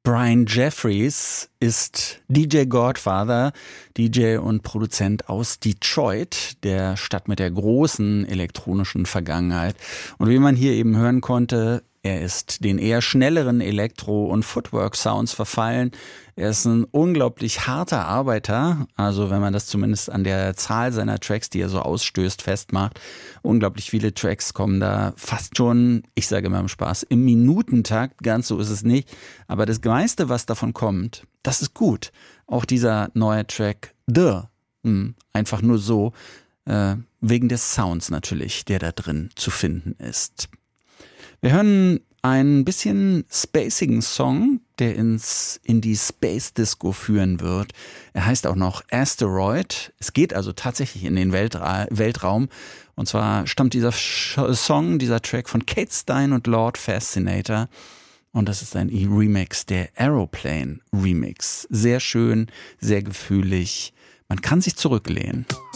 Brian Jeffries ist DJ Godfather, DJ und Produzent aus Detroit, der Stadt mit der großen elektronischen Vergangenheit. Und wie man hier eben hören konnte, er ist den eher schnelleren Elektro- und Footwork-Sounds verfallen. Er ist ein unglaublich harter Arbeiter, also wenn man das zumindest an der Zahl seiner Tracks, die er so ausstößt, festmacht. Unglaublich viele Tracks kommen da fast schon, ich sage immer im Spaß, im Minutentakt. Ganz so ist es nicht. Aber das meiste, was davon kommt, das ist gut. Auch dieser neue Track einfach nur so, wegen des Sounds natürlich, der da drin zu finden ist. Wir hören einen bisschen spacigen Song, der in die Space Disco führen wird. Er heißt auch noch Asteroid. Es geht also tatsächlich in den Weltraum. Und zwar stammt dieser dieser Track von Kate Stein und Lord Fascinator. Und das ist ein Remix, der Aeroplane Remix. Sehr schön, sehr gefühlig. Man kann sich zurücklehnen.